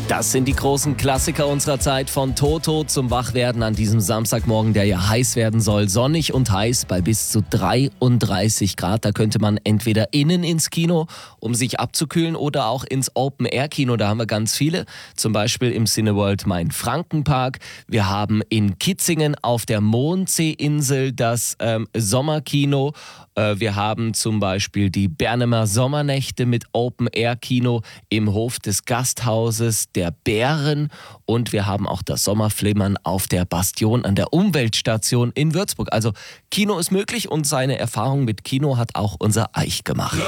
Das sind die großen Klassiker unserer Zeit, von Toto zum Wachwerden an diesem Samstagmorgen, der ja heiß werden soll. Sonnig und heiß bei bis zu 33 Grad. Da könnte man entweder innen ins Kino, um sich abzukühlen, oder auch ins Open-Air-Kino. Da haben wir ganz viele. Zum Beispiel im Cineworld Main-Franken-Park. Wir haben in Kitzingen auf der Mondseeinsel das Sommerkino. Wir haben zum Beispiel die Bernemer Sommernächte mit Open-Air-Kino im Hof des Gasthauses der Bären. Und wir haben auch das Sommerflimmern auf der Bastion an der Umweltstation in Würzburg. Also Kino ist möglich, und seine Erfahrung mit Kino hat auch unser Eich gemacht.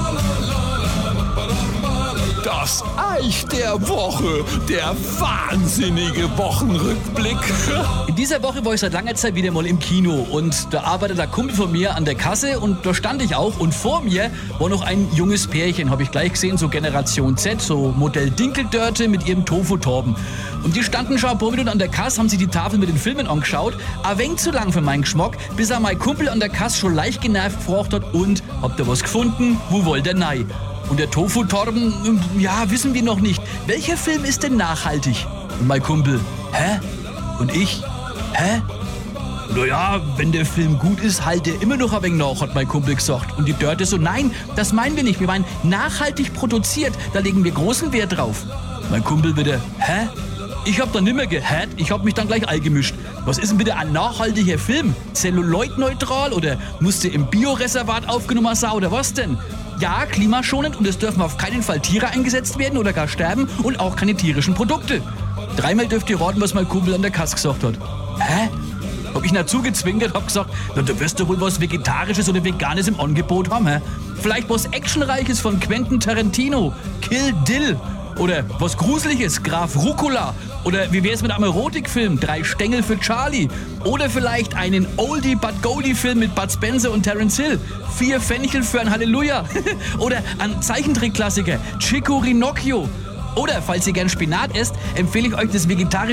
Das Eich der Woche, der wahnsinnige Wochenrückblick. In dieser Woche war ich seit langer Zeit wieder mal im Kino, und da arbeitet ein Kumpel von mir an der Kasse, und da stand ich auch, und vor mir war noch ein junges Pärchen, habe ich gleich gesehen, so Generation Z, so Modell Dinkeldörte mit ihrem Tofu-Torben. Und die standen schon ein paar Minuten an der Kasse, haben sich die Tafel mit den Filmen angeschaut, ein wenig zu lang für meinen Geschmack, bis er mein Kumpel an der Kasse schon leicht genervt gefragt hat: und, habt ihr was gefunden? Wo wollt ihr rein? Und der Tofu-Torben, ja, wissen wir noch nicht. Welcher Film ist denn nachhaltig? Und mein Kumpel: hä? Und ich: hä? Naja, wenn der Film gut ist, halt der immer noch ein wenig nach, hat mein Kumpel gesagt. Und die Dörte so: nein, das meinen wir nicht. Wir meinen nachhaltig produziert. Da legen wir großen Wert drauf. Mein Kumpel wieder: hä? Ich hab dann nimmer gehört, ich hab mich dann gleich eingemischt. Was ist denn bitte ein nachhaltiger Film? Zelluloidneutral oder musste im Bioreservat aufgenommen sein oder was denn? Ja, klimaschonend, und es dürfen auf keinen Fall Tiere eingesetzt werden oder gar sterben, und auch keine tierischen Produkte. Dreimal dürft ihr raten, was mein Kumpel an der Kasse gesagt hat. Hä? Hab ich ihn dazu gezwungen, hab gesagt: na, du wirst doch wohl was Vegetarisches oder Veganes im Angebot haben, hä? Vielleicht was Actionreiches von Quentin Tarantino, Kill Dill. Oder was Gruseliges, Graf Rucola. Oder wie wär's mit einem Erotikfilm, 3 Stängel für Charlie. Oder vielleicht einen Oldie-but-Goldie-Film mit Bud Spencer und Terence Hill, 4 Fenchel für ein Halleluja. Oder ein Zeichentrickklassiker, Chico Rinocchio. Oder, falls ihr gern Spinat esst, empfehle ich euch das vegetarische